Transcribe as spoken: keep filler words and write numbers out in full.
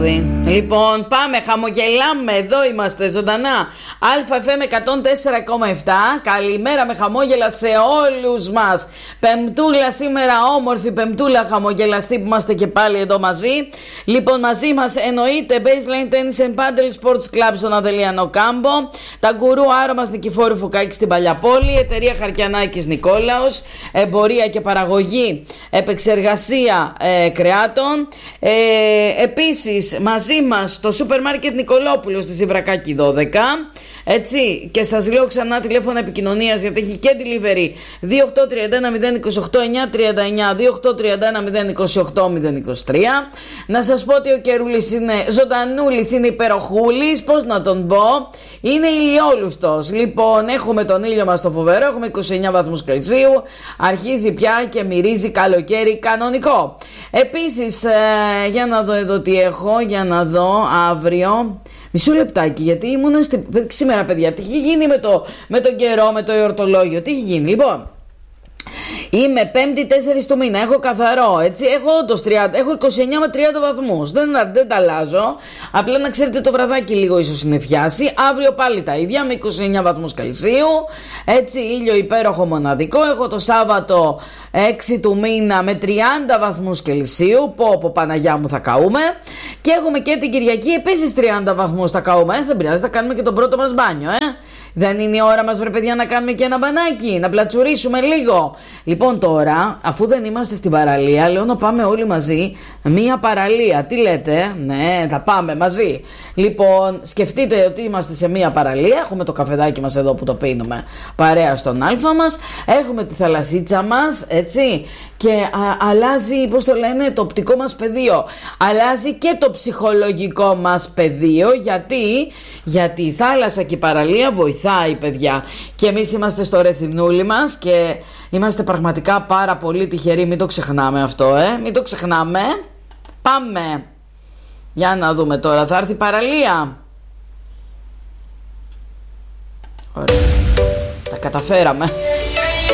Λοιπόν, πάμε, χαμογελάμε, εδώ είμαστε ζωντανά. ΑΕΦΕΜ εκατόν τέσσερα κόμμα επτά. Καλημέρα με χαμόγελα σε όλους μας. Πεμπτούλα σήμερα, όμορφη πεμπτούλα, χαμογελαστή που είμαστε και πάλι εδώ μαζί. Λοιπόν, μαζί μας εννοείται Baseline Tennis and Paddle Sports Club στον Αδελιανό Κάμπο, τα γκουρού άρωμας Νικηφόρου Φουκάκη στην Παλιαπόλη, εταιρεία Χαρκιανάκης Νικόλαος, εμπορία και παραγωγή, επεξεργασία ε, κρεάτων. Ε, επίσης, μαζί μας το σούπερ μάρκετ Νικολόπουλος στη Ζιβρακάκη δώδεκα. Έτσι, και σας λέω ξανά τηλέφωνα επικοινωνίας γιατί έχει και delivery δύο οκτώ τρία ένα μηδέν δύο οκτώ εννιά τρία εννιά, δύο οκτώ τρία ένα μηδέν είκοσι οκτώ μηδέν είκοσι τρία. Να σας πω ότι ο καιρούλης είναι ζωντανούλης, είναι υπεροχούλης, πώς να τον πω, είναι ηλιόλουστος. Λοιπόν, έχουμε τον ήλιο μας το φοβερό, έχουμε είκοσι εννιά βαθμούς Κελσίου, αρχίζει πια και μυρίζει καλοκαίρι κανονικό. Επίσης, ε, για να δω εδώ τι έχω, για να δω αύριο. Μισό λεπτάκι, γιατί ήμουν στη... σήμερα, παιδιά. Τι έχει γίνει με, το... με τον καιρό, με το εορτολόγιο, τι έχει γίνει. Λοιπόν, είμαι πέμπτη τέσσερις του μήνα, έχω καθαρό, έτσι. Έχω όντως τριάντα, έχω είκοσι εννιά με τριάντα βαθμούς. Δεν, δεν τα αλλάζω. Απλά να ξέρετε το βραδάκι λίγο ίσως συννεφιάσει. Αύριο πάλι τα ίδια με είκοσι εννιά βαθμούς Κελσίου. Έτσι, ήλιο υπέροχο μοναδικό. Έχω το Σάββατο έξι του μήνα με τριάντα βαθμούς Κελσίου. Πω πω Παναγιά μου θα καούμε. Και έχουμε και την Κυριακή επίσης τριάντα βαθμούς θα καούμε. Ε, δεν πειράζει, θα κάνουμε και τον πρώτο μας μπάνιο, ε. Δεν είναι η ώρα μας, βρε παιδιά, να κάνουμε και ένα μπανάκι, να πλατσουρίσουμε λίγο. Λοιπόν, τώρα, αφού δεν είμαστε στην παραλία, λέω να πάμε όλοι μαζί μία παραλία. Τι λέτε? Ναι, θα πάμε μαζί. Λοιπόν, σκεφτείτε ότι είμαστε σε μία παραλία. Έχουμε το καφεδάκι μας εδώ που το πίνουμε παρέα στον Αλφα μας. Έχουμε τη θαλασσίτσα μας, έτσι. Και α, αλλάζει, πώς το λένε, το οπτικό μας πεδίο. Αλλάζει και το ψυχολογικό μας πεδίο. Γιατί, γιατί η θάλασσα και η παραλία βοηθάει, παιδιά. Και εμείς είμαστε στο ρεθυμνούλι μας και είμαστε πραγματικά πάρα πολύ τυχεροί. Μην το ξεχνάμε αυτό, ε. Μην το ξεχνάμε. Πάμε. Για να δούμε τώρα, θα έρθει η παραλία. Ωραία. Τα καταφέραμε.